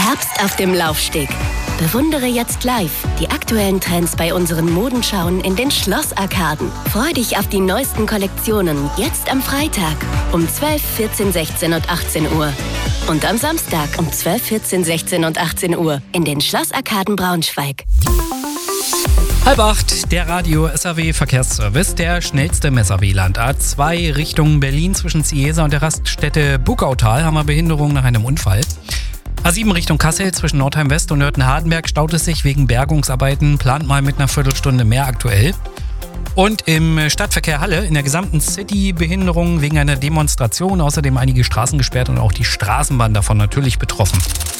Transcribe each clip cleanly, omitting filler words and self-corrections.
Herbst auf dem Laufsteg. Bewundere jetzt live die aktuellen Trends bei unseren Modenschauen in den Schlossarkaden. Freu dich auf die neuesten Kollektionen jetzt am Freitag um 12, 14, 16 und 18 Uhr. Und am Samstag um 12, 14, 16 und 18 Uhr in den Schlossarkaden Braunschweig. 7:30, der Radio-SAW-Verkehrsservice, der schnellste Messer-WLAN. A2 Richtung Berlin zwischen Ciesa und der Raststätte Buckautal haben wir Behinderung nach einem Unfall. A7 Richtung Kassel zwischen Nordheim West und Nörten-Hardenberg staut es sich wegen Bergungsarbeiten. Plant mal mit einer Viertelstunde mehr aktuell. Und im Stadtverkehr Halle in der gesamten City Behinderung wegen einer Demonstration. Außerdem einige Straßen gesperrt und auch die Straßenbahn davon natürlich betroffen.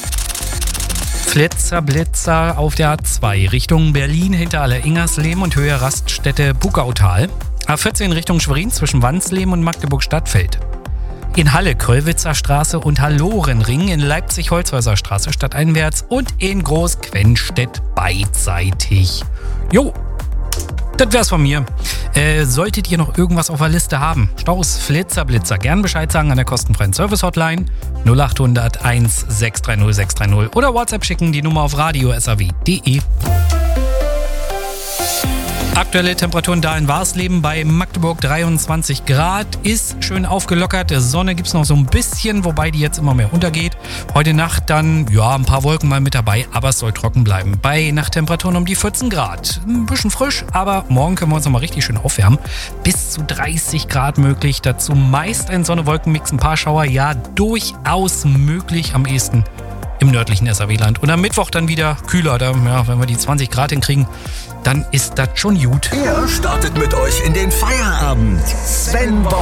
Blitzer auf der A2 Richtung Berlin hinter Alleringersleben und Höhe Raststätte Buckautal. A14 Richtung Schwerin zwischen Wansleben und Magdeburg-Stadtfeld. In Halle Kröllwitzer Straße und Hallorenring, in Leipzig Holzhäuser Straße stadteinwärts und in Großquennstedt beidseitig. Jo, das wär's von mir. Solltet ihr noch irgendwas auf der Liste haben, Staus, Blitzer, gern Bescheid sagen an der kostenfreien Service-Hotline 0800 1630 630 oder WhatsApp schicken, die Nummer auf radio.saw.de. Aktuelle Temperaturen da in Warsleben bei Magdeburg 23 Grad, ist schön aufgelockert. Sonne gibt's noch so ein bisschen, wobei die jetzt immer mehr untergeht. Heute Nacht dann, ja, ein paar Wolken mal mit dabei, aber es soll trocken bleiben. Bei Nachttemperaturen um die 14 Grad. Ein bisschen frisch, aber morgen können wir uns nochmal richtig schön aufwärmen. Bis zu 30 Grad möglich. Dazu meist ein Sonne-Wolken-Mix, ein paar Schauer. Ja, durchaus möglich, am ehesten im nördlichen SAW-Land. Und am Mittwoch dann wieder kühler. Da, ja, wenn wir die 20 Grad hinkriegen, dann ist das schon gut. Er startet mit euch in den Feierabend. Sven Bock.